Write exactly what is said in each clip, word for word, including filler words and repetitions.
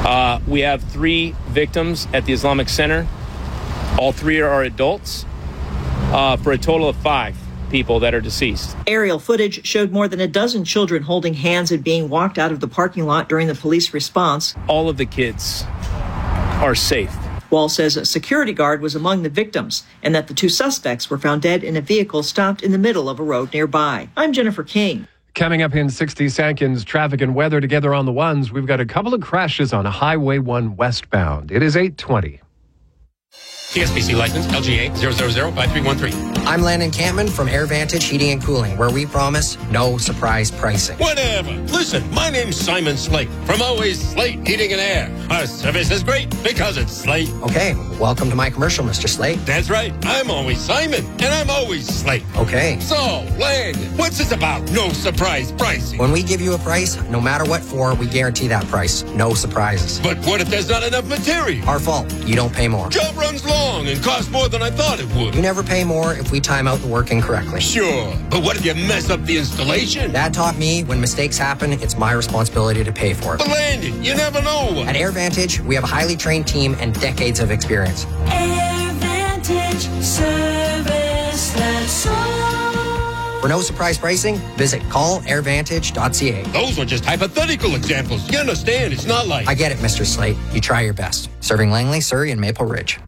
Uh, we have three victims at the Islamic Center. All three are adults, uh, for a total of five people that are deceased. Aerial footage showed more than a dozen children holding hands and being walked out of the parking lot during the police response. All of the kids are safe. Wall says a security guard was among the victims and that the two suspects were found dead in a vehicle stopped in the middle of a road nearby. I'm Jennifer King. Coming up in sixty seconds, traffic and weather together on the ones. We've got a couple of crashes on Highway one westbound. It is eight twenty. T S P C license L G A zero zero zero five three one three. I'm Landon Campman from AirVantage Heating and Cooling, where we promise no surprise pricing. Whatever. Listen, my name's Simon Slate from Always Slate Heating and Air. Our service is great because it's Slate. Okay, welcome to my commercial, Mister Slate. That's right. I'm always Simon, and I'm always Slate. Okay. So, Landon, what's this about? No surprise pricing. When we give you a price, no matter what for, we guarantee that price. No surprises. But what if there's not enough material? Our fault. You don't pay more. Job runs long and costs more than I thought it would. You never pay more if we time out the work incorrectly. Sure, but what if you mess up the installation? Dad taught me when mistakes happen, it's my responsibility to pay for it. But Landon, you never know. At AirVantage, we have a highly trained team and decades of experience. AirVantage service that's all. For no surprise pricing, visit call air vantage dot c a. Those were just hypothetical examples. You understand, it's not like... I get it, Mister Slate. You try your best. Serving Langley, Surrey, and Maple Ridge.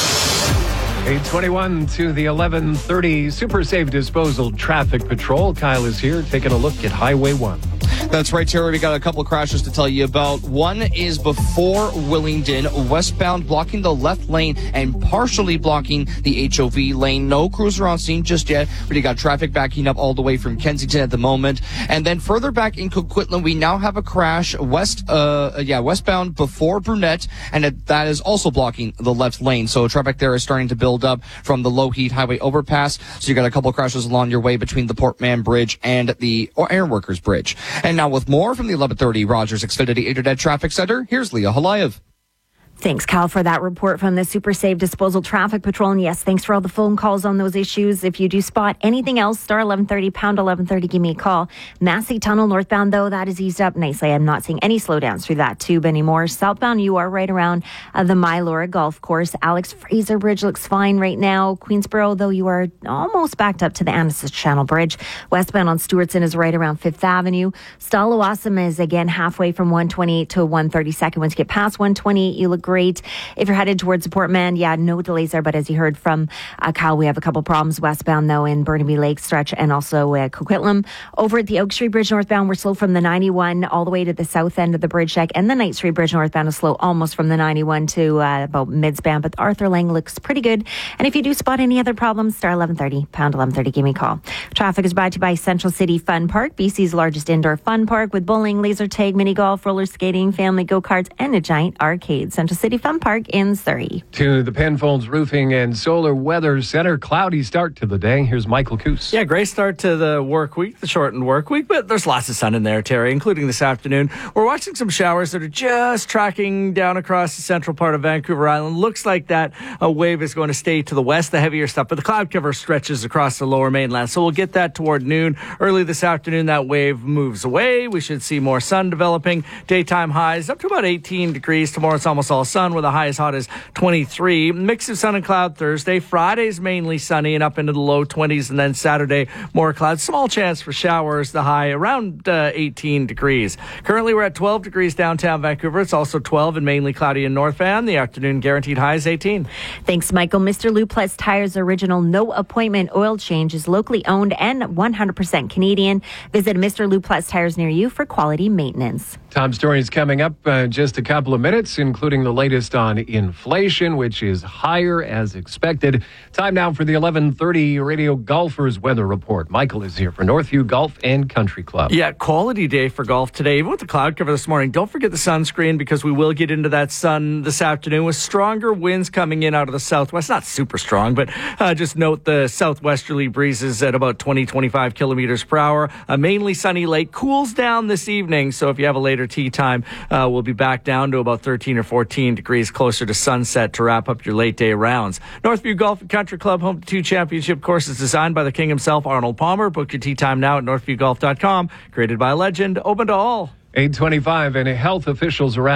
eight twenty-one to the eleven thirty Super Safe Disposal Traffic Patrol. Kyle is here taking a look at Highway one. That's right, Terry. We got a couple of crashes to tell you about. One is before Willingdon, westbound, blocking the left lane and partially blocking the H O V lane. No cruiser on scene just yet, but you got traffic backing up all the way from Kensington at the moment. And then further back in Coquitlam, we now have a crash west, uh, yeah, westbound before Brunette, and it, that is also blocking the left lane. So traffic there is starting to build up from the Lougheed Highway overpass. So you got a couple of crashes along your way between the Portman Bridge and the Ironworkers Bridge. And now with more from the eleven thirty Rogers Xfinity Internet Traffic Center, here's Leah Halayev. Thanks, Cal, for that report from the Super Safe Disposal Traffic Patrol. And yes, thanks for all the phone calls on those issues. If you do spot anything else, star eleven thirty, pound eleven thirty, give me a call. Massey Tunnel northbound, though, that is eased up nicely. I'm not seeing any slowdowns through that tube anymore. Southbound, you are right around uh, the Mylora Golf Course. Alex Fraser Bridge looks fine right now. Queensboro, though, you are almost backed up to the Annacis Channel Bridge. Westbound on Stewartson is right around Fifth Avenue. Stallawasam is again halfway from one twenty-eight to one thirty-second. Once you get past one twenty-eight, you look great. If you're headed towards Portman, yeah, no delays there. But as you heard from uh, Cal, we have a couple problems westbound, though, in Burnaby Lake stretch and also uh, Coquitlam. Over at the Oak Street Bridge northbound, we're slow from the ninety-one all the way to the south end of the bridge deck. And the Knight Street Bridge northbound is slow almost from the ninety-one to uh, about mid-span. But Arthur Lang looks pretty good. And if you do spot any other problems, star eleven thirty, pound eleven thirty, give me a call. Traffic is brought to you by Central City Fun Park, B C's largest indoor fun park with bowling, laser tag, mini golf, roller skating, family go-karts, and a giant arcade. Central City Fun Park in Surrey. To the Penfolds Roofing and Solar Weather Center. Cloudy start to the day. Here's Michael Coos. Yeah, great start to the work week, the shortened work week, but there's lots of sun in there, Terry, including this afternoon. We're watching some showers that are just tracking down across the central part of Vancouver Island. Looks like that uh, wave is going to stay to the west, the heavier stuff, but the cloud cover stretches across the lower mainland. So we'll get that toward noon. Early this afternoon, that wave moves away. We should see more sun developing. Daytime highs up to about eighteen degrees. Tomorrow it's almost all sun with a high as hot as twenty-three. Mix of sun and cloud Thursday. Friday's mainly sunny and up into the low twenties. And then Saturday, more clouds. Small chance for showers. The high around uh, eighteen degrees. Currently, we're at twelve degrees downtown Vancouver. It's also twelve and mainly cloudy in North Van. The afternoon guaranteed high is eighteen. Thanks, Michael. Mister Luplex Tires original no appointment oil change is locally owned and one hundred percent Canadian. Visit Mister Luplex Tires near you for quality maintenance. Top stories coming up uh, just a couple of minutes, including the latest on inflation, which is higher as expected. Time now for the eleven thirty Radio Golfers Weather Report. Michael is here for Northview Golf and Country Club. Yeah, quality day for golf today. Even with the cloud cover this morning, don't forget the sunscreen because we will get into that sun this afternoon with stronger winds coming in out of the southwest. Not super strong, but uh, just note the southwesterly breezes at about twenty, twenty-five kilometers per hour. A mainly sunny lake cools down this evening, so if you have a later tee time, uh, we'll be back down to about thirteen or fourteen degrees closer to sunset to wrap up your late day rounds. Northview Golf and Country Club, home to two championship courses designed by the king himself, Arnold Palmer. Book your tee time now at northview golf dot com. Created by a legend, open to all. eight twenty-five and health officials around